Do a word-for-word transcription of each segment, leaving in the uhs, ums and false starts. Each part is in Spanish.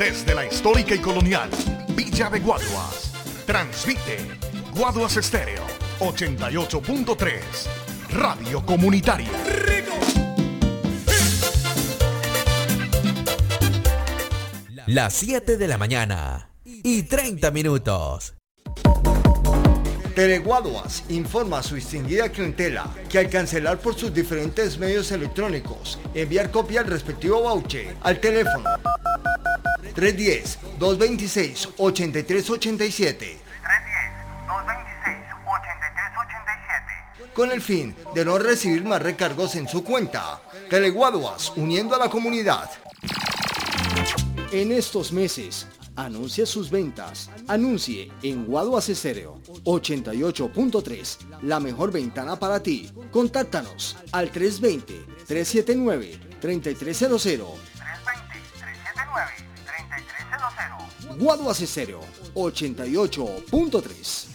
Desde la histórica y colonial Villa de Guaduas, transmite Guaduas Estéreo ochenta y ocho punto tres, Radio Comunitaria. Las siete de la mañana y treinta minutos. Teleguaduas informa a su distinguida clientela que al cancelar por sus diferentes medios electrónicos, enviar copia del respectivo voucher al teléfono tres uno cero, dos dos seis, ocho tres ocho siete con el fin de no recibir más recargos en su cuenta. Teleguaduas, uniendo a la comunidad. En estos meses, anuncie sus ventas. Anuncie en Guaduas Estéreo ochenta y ocho punto tres, la mejor ventana para ti. Contáctanos al tres dos cero, tres siete nueve, tres tres cero cero. Guaduas Estéreo ochenta y ocho punto tres.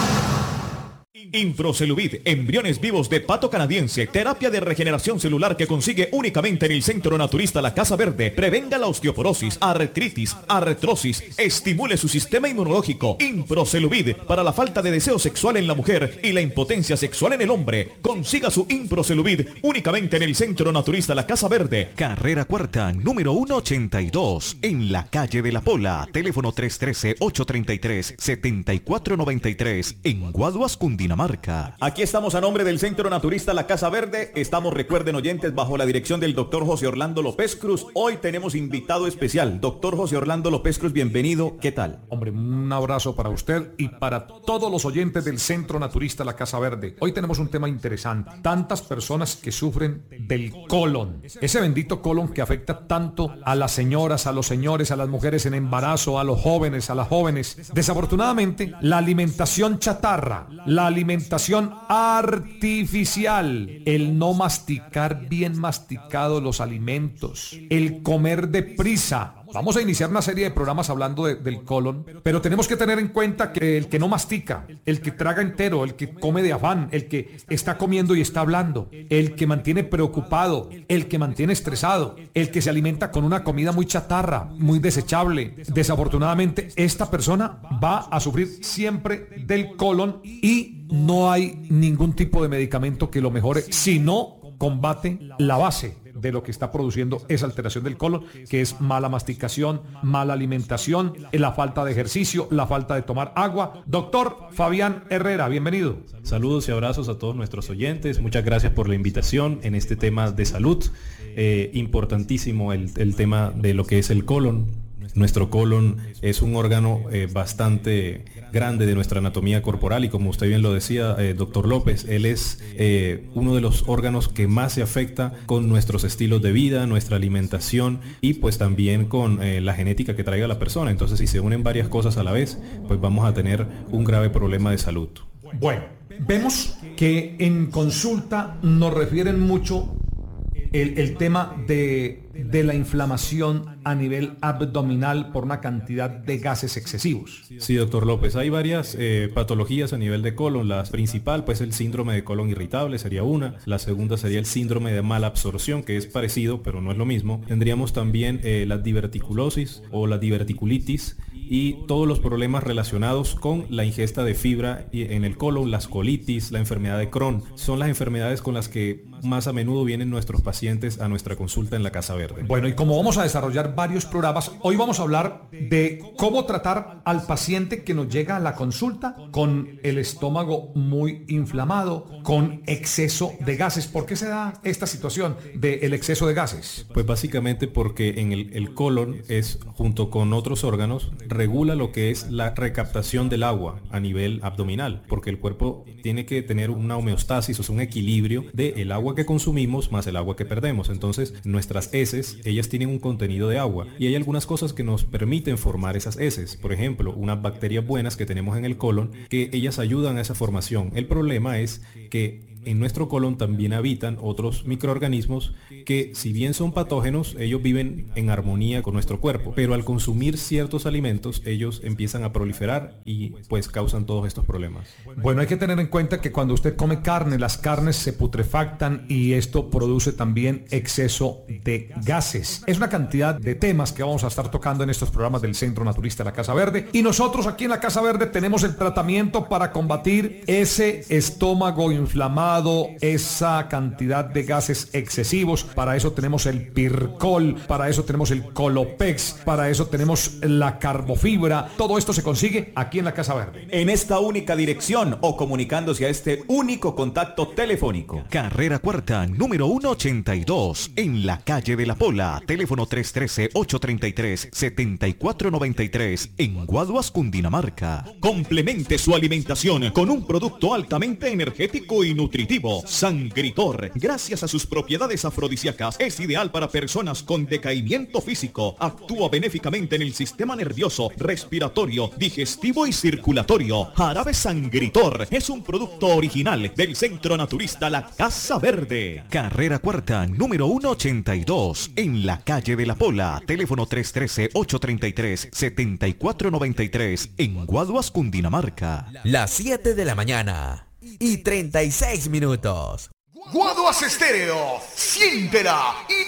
Improcelubid, embriones vivos de pato canadiense, terapia de regeneración celular que consigue únicamente en el Centro Naturista La Casa Verde. Prevenga la osteoporosis, artritis, artrosis, estimule su sistema inmunológico. Improcelubid, para la falta de deseo sexual en la mujer y la impotencia sexual en el hombre. Consiga su Improcelubid únicamente en el Centro Naturista La Casa Verde. Carrera Cuarta, número ciento ochenta y dos, en la calle de La Pola. Teléfono tres uno tres, ocho tres tres, siete cuatro nueve tres, en Guaduas, Cundinamarca. Aquí estamos a nombre del Centro Naturista La Casa Verde. Estamos, recuerden oyentes, bajo la dirección del doctor José Orlando López Cruz. Hoy tenemos invitado especial, doctor José Orlando López Cruz, bienvenido. ¿Qué tal? Hombre, un abrazo para usted y para todos los oyentes del Centro Naturista La Casa Verde. Hoy tenemos un tema interesante. Tantas personas que sufren del colon. Ese bendito colon que afecta tanto a las señoras, a los señores, a las mujeres en embarazo, a los jóvenes, a las jóvenes. Desafortunadamente, la alimentación chatarra, la alimentación alimentación artificial, el no masticar bien masticados los alimentos, el comer deprisa. Vamos a iniciar una serie de programas hablando de, del colon, pero tenemos que tener en cuenta que el que no mastica, el que traga entero, el que come de afán, el que está comiendo y está hablando, el que mantiene preocupado, el que mantiene estresado, el que se alimenta con una comida muy chatarra, muy desechable. Desafortunadamente, esta persona va a sufrir siempre del colon y no hay ningún tipo de medicamento que lo mejore si no combate la base de lo que está produciendo esa alteración del colon, que es mala masticación, mala alimentación, la falta de ejercicio, la falta de tomar agua. Doctor Fabián Herrera, bienvenido. Saludos y abrazos a todos nuestros oyentes. Muchas gracias por la invitación en este tema de salud. Eh, importantísimo el, el tema de lo que es el colon. Nuestro colon es un órgano eh, bastante grande de nuestra anatomía corporal y como usted bien lo decía, eh, doctor López, él es eh, uno de los órganos que más se afecta con nuestros estilos de vida, nuestra alimentación y pues también con eh, la genética que traiga la persona. Entonces, si se unen varias cosas a la vez, pues vamos a tener un grave problema de salud. Bueno, vemos que en consulta nos refieren mucho El, el tema de, de la inflamación a nivel abdominal por una cantidad de gases excesivos. Sí, doctor López, hay varias eh, patologías a nivel de colon. La principal, pues el síndrome de colon irritable sería una. La segunda sería el síndrome de mala absorción, que es parecido, pero no es lo mismo. Tendríamos también eh, la diverticulosis o la diverticulitis y todos los problemas relacionados con la ingesta de fibra en el colon, las colitis, la enfermedad de Crohn. Son las enfermedades con las que más a menudo vienen nuestros pacientes a nuestra consulta en la Casa Verde. Bueno, y como vamos a desarrollar varios programas, hoy vamos a hablar de cómo tratar al paciente que nos llega a la consulta con el estómago muy inflamado, con exceso de gases. ¿Por qué se da esta situación del exceso de gases? Pues básicamente porque en el, el colon es, junto con otros órganos, regula lo que es la recaptación del agua a nivel abdominal, porque el cuerpo tiene que tener una homeostasis, o sea, un equilibrio del agua que consumimos más el agua que perdemos. Entonces, nuestras heces, ellas tienen un contenido de agua y hay algunas cosas que nos permiten formar esas heces. Por ejemplo, unas bacterias buenas que tenemos en el colon, que ellas ayudan a esa formación. El problema es que en nuestro colon también habitan otros microorganismos que, si bien son patógenos, ellos viven en armonía con nuestro cuerpo, pero al consumir ciertos alimentos ellos empiezan a proliferar y pues causan todos estos problemas. Bueno, hay que tener en cuenta que cuando usted come carne, las carnes se putrefactan y esto produce también exceso de gases. Es una cantidad de temas que vamos a estar tocando en estos programas del Centro Naturista de la Casa Verde, y nosotros aquí en la Casa Verde tenemos el tratamiento para combatir ese estómago inflamado, esa cantidad de gases excesivos. Para eso tenemos el Pircol, para eso tenemos el Colopex, para eso tenemos la carbofibra. Todo esto se consigue aquí en la Casa Verde. En esta única dirección o comunicándose a este único contacto telefónico. Carrera Cuarta, número ciento ochenta y dos, en la calle de la Pola, teléfono tres uno tres, ocho tres tres, siete cuatro nueve tres, en Guaduas, Cundinamarca. Complemente su alimentación con un producto altamente energético y nutritivo. Sangritor, gracias a sus propiedades afrodisíacas, es ideal para personas con decaimiento físico. Actúa benéficamente en el sistema nervioso, respiratorio, digestivo y circulatorio. Jarabe Sangritor es un producto original del Centro Naturista La Casa Verde. Carrera Cuarta, número ciento ochenta y dos, en la calle de la Pola, teléfono tres uno tres, ocho tres tres, siete cuatro nueve tres, en Guaduas, Cundinamarca. Las siete de la mañana y treinta y seis minutos. Guaduas Estéreo, siéntela y